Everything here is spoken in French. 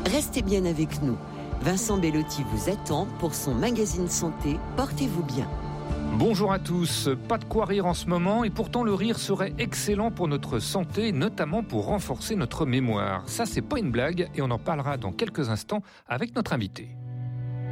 Restez bien avec nous. Vincent Bellotti vous attend pour son magazine santé. Portez-vous bien. Bonjour à tous. Pas de quoi rire en ce moment et pourtant le rire serait excellent pour notre santé, notamment pour renforcer notre mémoire. Ça, c'est pas une blague et on en parlera dans quelques instants avec notre invité.